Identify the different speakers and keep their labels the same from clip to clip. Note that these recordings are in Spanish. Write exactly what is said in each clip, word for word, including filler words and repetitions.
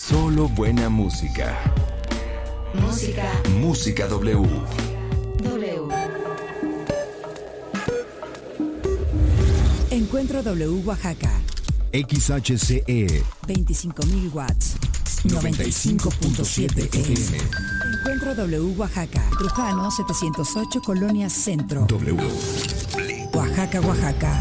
Speaker 1: Solo buena música.
Speaker 2: Música.
Speaker 1: Música W.
Speaker 2: W.
Speaker 3: Encuentro W Oaxaca.
Speaker 4: X H C E.
Speaker 3: veinticinco mil watts. noventa y cinco punto siete F M. Encuentro W Oaxaca. Trujano setecientos ocho, Colonia Centro.
Speaker 4: W.
Speaker 3: Oaxaca, Oaxaca.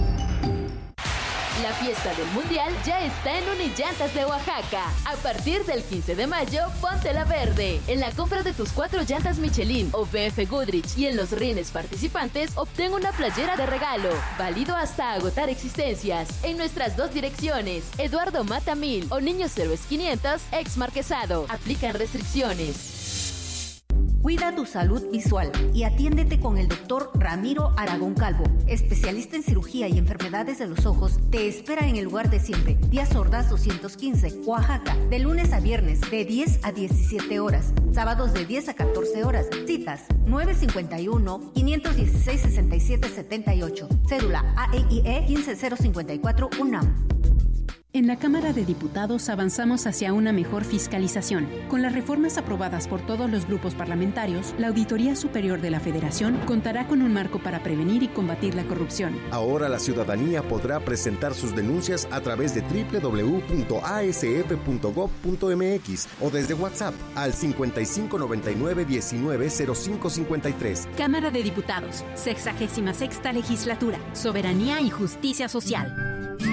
Speaker 5: La fiesta del Mundial ya está en Unillantas de Oaxaca. A partir del quince de mayo, ponte la verde. En la compra de tus cuatro llantas Michelin o B F Goodrich y en los rines participantes, obtén una playera de regalo. Válido hasta agotar existencias. En nuestras dos direcciones, Eduardo Mata mil o Niños Héroes quinientos, ex Marquesado. Aplican restricciones.
Speaker 6: Cuida tu salud visual y atiéndete con el doctor Ramiro Aragón Calvo, especialista en cirugía y enfermedades de los ojos. Te espera en el lugar de siempre, Díaz Ordaz doscientos quince, Oaxaca, de lunes a viernes de diez a diecisiete horas, sábados de diez a catorce horas. Citas nueve cinco uno, cinco uno seis, seis siete siete ocho, cédula A E I E quince cero cincuenta y cuatro UNAM.
Speaker 7: En la Cámara de Diputados avanzamos hacia una mejor fiscalización. Con las reformas aprobadas por todos los grupos parlamentarios, la Auditoría Superior de la Federación contará con un marco para prevenir y combatir la corrupción.
Speaker 8: Ahora la ciudadanía podrá presentar sus denuncias a través de doble u doble u doble u punto a s f punto gob punto m x o desde WhatsApp al cincuenta y cinco noventa y nueve diecinueve cero cinco cincuenta y tres.
Speaker 7: Cámara de Diputados, sexagésima sexta Legislatura, Soberanía y Justicia Social.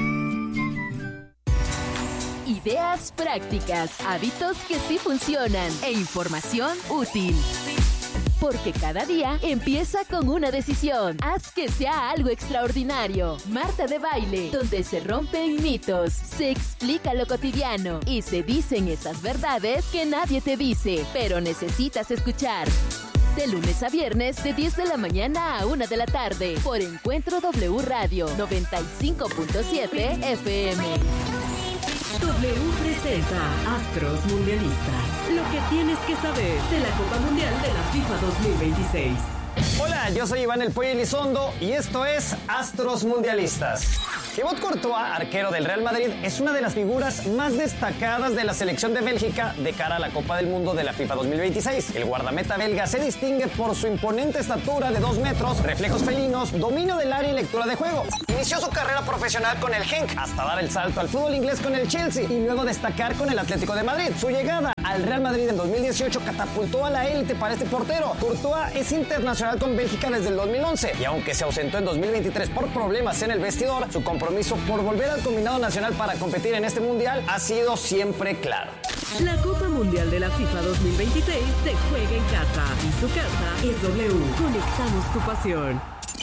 Speaker 5: Ideas prácticas, hábitos que sí funcionan e información útil. Porque cada día empieza con una decisión. Haz que sea algo extraordinario. Marta de Baile, donde se rompen mitos, se explica lo cotidiano y se dicen esas verdades que nadie te dice, pero necesitas escuchar. De lunes a viernes, de diez de la mañana a una de la tarde, por Encuentro W Radio noventa y cinco punto siete F M.
Speaker 9: W presenta Astros Mundialistas. Lo que tienes que saber de la Copa Mundial de la FIFA dos mil veintiséis.
Speaker 10: Hola, yo soy Iván El Pollo Elizondo y esto es Astros Mundialistas. Thibaut Courtois, arquero del Real Madrid, es una de las figuras más destacadas de la selección de Bélgica de cara a la Copa del Mundo de la FIFA dos mil veintiséis. El guardameta belga se distingue por su imponente estatura de dos metros, reflejos felinos, dominio del área y lectura de juego. Inició su carrera profesional con el Genk, hasta dar el salto al fútbol inglés con el Chelsea y luego destacar con el Atlético de Madrid. Su llegada al Real Madrid en dos mil dieciocho catapultó a la élite para este portero. Courtois es internacional con Bélgica desde el dos mil once y aunque se ausentó en dos mil veintitrés por problemas en el vestidor, su compromiso por volver al combinado nacional para competir en este mundial ha sido siempre claro.
Speaker 9: La Copa Mundial de la FIFA dos mil veintiséis se juega en casa y su casa es W. Conectamos tu pasión.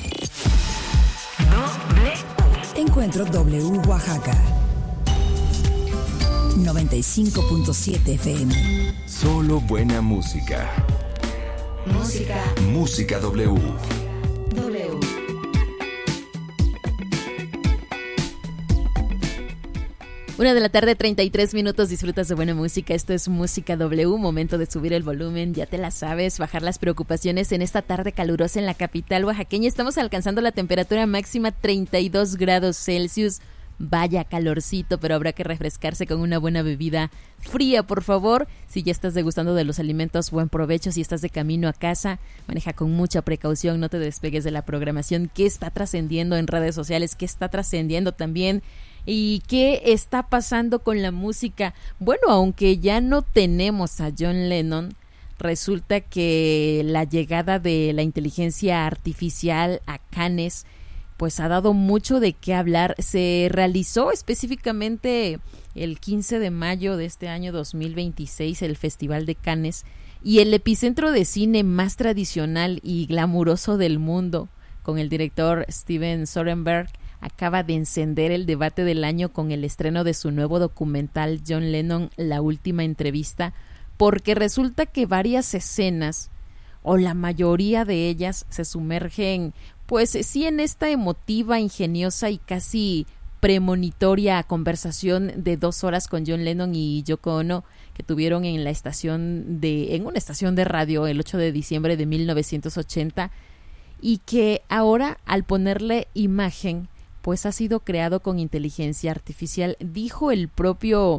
Speaker 3: Encuentro W Oaxaca. noventa y cinco punto siete F M.
Speaker 1: Solo buena música.
Speaker 2: Música.
Speaker 1: Música W.
Speaker 2: W.
Speaker 5: Una de la tarde, treinta y tres minutos, disfrutas de buena música. Esto es Música W, momento de subir el volumen, ya te la sabes, bajar las preocupaciones en esta tarde calurosa en la capital oaxaqueña. Estamos alcanzando la temperatura máxima treinta y dos grados Celsius. Vaya calorcito, pero habrá que refrescarse con una buena bebida fría, por favor. Si ya estás degustando de los alimentos, buen provecho. Si estás de camino a casa, maneja con mucha precaución, no te despegues de la programación. ¿Qué está trascendiendo en redes sociales? ¿Qué está trascendiendo también? ¿Y qué está pasando con la música? Bueno, aunque ya no tenemos a John Lennon, resulta que la llegada de la inteligencia artificial a Cannes pues ha dado mucho de qué hablar. Se realizó específicamente el quince de mayo de este año dos mil veintiséis el Festival de Cannes, y el epicentro de cine más tradicional y glamuroso del mundo, con el director Steven Soderbergh, acaba de encender el debate del año con el estreno de su nuevo documental John Lennon, La Última Entrevista, porque resulta que varias escenas, o la mayoría de ellas, se sumergen pues sí en esta emotiva, ingeniosa y casi premonitoria conversación de dos horas con John Lennon y Yoko Ono que tuvieron en la estación de, en una estación de radio el ocho de diciembre de mil novecientos ochenta, y que ahora al ponerle imagen pues ha sido creado con inteligencia artificial. Dijo el propio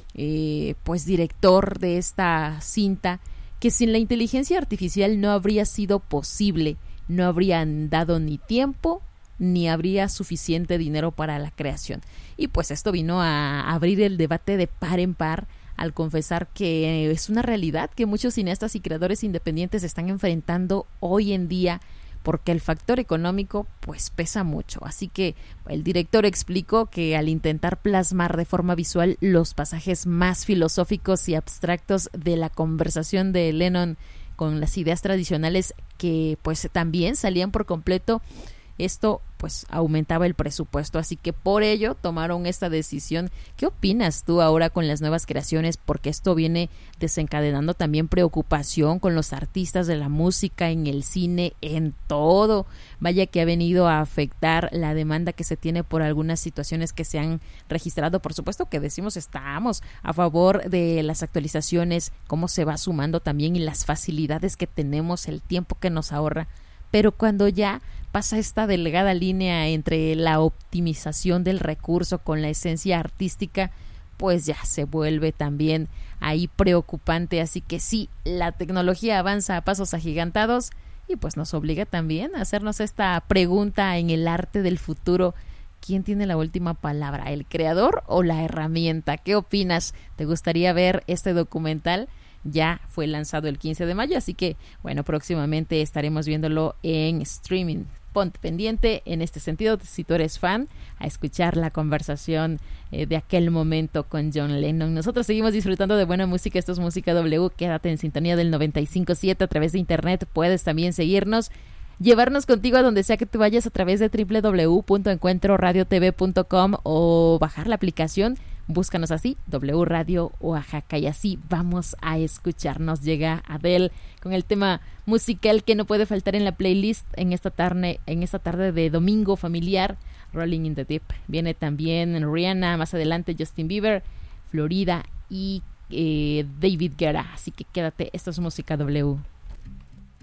Speaker 5: eh, pues director de esta cinta, que sin la inteligencia artificial no habría sido posible, no habrían dado ni tiempo ni habría suficiente dinero para la creación. Y pues esto vino a abrir el debate de par en par al confesar que es una realidad que muchos cineastas y creadores independientes están enfrentando hoy en día, porque el factor económico pues pesa mucho. Así que el director explicó que al intentar plasmar de forma visual los pasajes más filosóficos y abstractos de la conversación de Lennon con las ideas tradicionales que pues también salían por completo, esto pues aumentaba el presupuesto, así que por ello tomaron esta decisión. ¿Qué opinas tú ahora con las nuevas creaciones? Porque esto viene desencadenando también preocupación con los artistas de la música, en el cine, en todo. Vaya que ha venido a afectar la demanda que se tiene por algunas situaciones que se han registrado. Por supuesto que decimos estamos a favor de las actualizaciones, cómo se va sumando también y las facilidades que tenemos, el tiempo que nos ahorra. Pero cuando ya pasa esta delgada línea entre la optimización del recurso con la esencia artística, pues ya se vuelve también ahí preocupante. Así que sí, la tecnología avanza a pasos agigantados y pues nos obliga también a hacernos esta pregunta en el arte del futuro. ¿Quién tiene la última palabra, el creador o la herramienta? ¿Qué opinas? ¿Te gustaría ver este documental? Ya fue lanzado el quince de mayo, así que bueno, próximamente estaremos viéndolo en streaming. Ponte pendiente en este sentido, si tú eres fan, a escuchar la conversación eh, de aquel momento con John Lennon. Nosotros seguimos disfrutando de buena música. Esto es Música W. Quédate en sintonía del noventa y cinco punto siete a través de internet. Puedes también seguirnos, llevarnos contigo a donde sea que tú vayas a través de doble u doble u doble u punto encuentro radio t v punto com o bajar la aplicación. Búscanos así, W Radio Oaxaca, y así vamos a escucharnos. Llega Adele con el tema musical que no puede faltar en la playlist en esta tarde, en esta tarde de domingo familiar, Rolling in the Deep. Viene también Rihanna, más adelante Justin Bieber, Florida y eh, David Guetta. Así que quédate, esto es Música W.